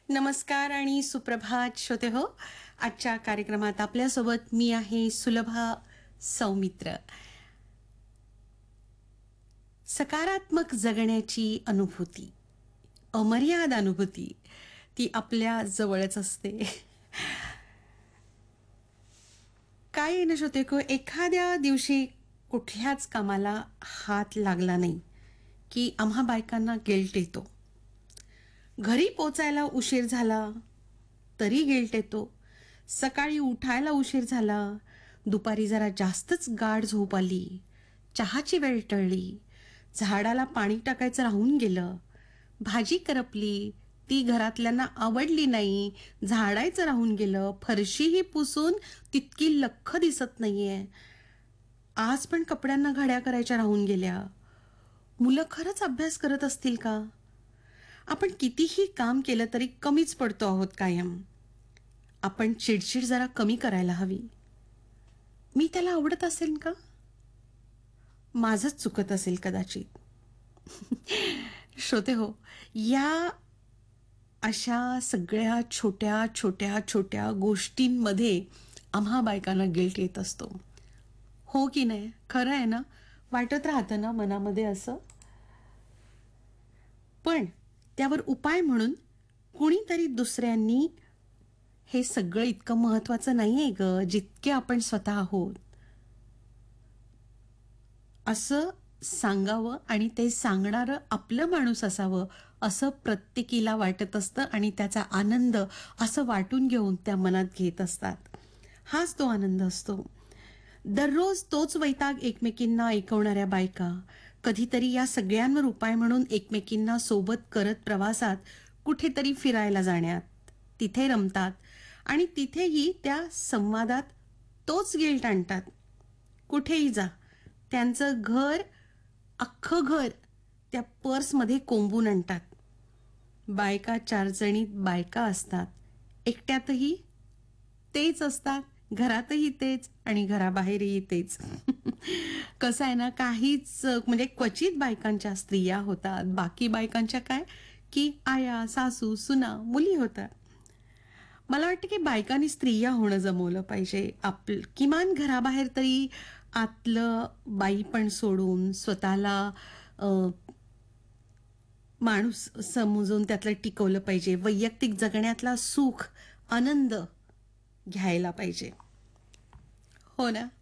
नमस्कार आणि सुप्रभात श्रोते हो. आजच्या कार्यक्रमात आपल्यासोबत मी आहे सुलभा सौमित्र. सकारात्मक जगण्याची अनुभूती, अमर्याद अनुभूती, ती आपल्या जवळच असते. काय आहे ना श्रोते को, एखाद्या दिवशी कुठल्याच कामाला हात लागला नाही की आम्हा बायकांना गिल्ट येतो. घरी पोचायला उशीर झाला तरी गिल्ट येतो. सकाळी उठायला उशीर झाला, दुपारी जरा जास्तच गाढ झोप आली, चहाची वेळ टळली, झाडाला पाणी टाकायचं राहून गेलं, भाजी करपली, ती घरातल्यांना आवडली नाही, झाडायचं राहून गेलं, फरशीही पुसून तितकी लख्ख दिसत नाहीये, आज पण कपड्यांना घड्या करायच्या राहून गेल्या. मुलं खरंच अभ्यास करत असतील का? आपण कितीही काम केलं तरी कमीच पडतो आहोत कायम. आपण चिडचिड जरा कमी करायला हवी. मी त्याला आवडत असेल का? माझंच चुकत असेल कदाचित. श्रोते हो, या अशा सगळ्या छोट्या छोट्या छोट्या गोष्टींमध्ये आम्हा बायकांना गिल्ट येत असतो. हो की नाही? खरं आहे ना? वाटत राहतं ना मनामध्ये असं. पण त्यावर उपाय म्हणून कुणीतरी दुसऱ्यांनी हे सगळं इतकं महत्वाचं नाहीये ग, जितके आपण स्वतः आहोत, असं सांगावं आणि ते सांगणारं आपलं माणूस असावं असं प्रत्येकीला वाटत असतं आणि त्याचा आनंद असं वाटून घेऊन त्या मनात घेत असतात. हाच तो आनंद असतो. दररोज तोच वैताग एकमेकींना ऐकवणाऱ्या बायका कधीतरी या सगळ्यांवर उपाय म्हणून एकमेकींना सोबत करत प्रवासात कुठेतरी फिरायला जाण्यात, तिथे रमतात आणि तिथेही त्या संवादात तोच गिल्ट आणतात. कुठेही जा, त्यांचं घर, अख्खं घर त्या पर्समध्ये कोंबून आणतात. बायका चारजणीत बायका असतात, एकट्यातही तेच असतात, घरातही तेच आणि घराबाहेरही तेच. कसं आहे ना, काहीच म्हणजे क्वचित बायकांच्या स्त्रिया होतात, बाकी बायकांच्या काय की आया, सासू, सुना, मुली होतात. मला वाटतं की बायकांनी स्त्रिया होणं जमवलं पाहिजे. किमान घराबाहेर तरी आतलं बाईपण सोडून स्वतःला अ, माणूस समजून त्यातलं टिकवलं पाहिजे. वैयक्तिक जगण्यातला सुख, आनंद घ्यायला पाहिजे. हो ना?